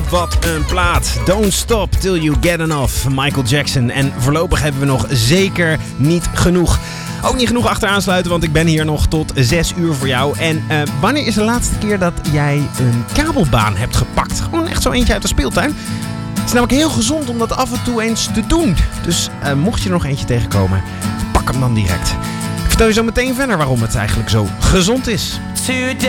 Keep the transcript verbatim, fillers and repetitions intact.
wat een plaat. Don't stop till you get enough. Michael Jackson. En voorlopig hebben we nog zeker niet genoeg. Ook niet genoeg achteraansluiten, want ik ben hier nog tot zes uur voor jou. En uh, wanneer is de laatste keer dat jij een kabelbaan hebt gepakt? Gewoon echt zo eentje uit de speeltuin. Het is namelijk heel gezond om dat af en toe eens te doen. Dus uh, mocht je er nog eentje tegenkomen, pak hem dan direct. Ik vertel je zo meteen verder waarom het eigenlijk zo gezond is. Today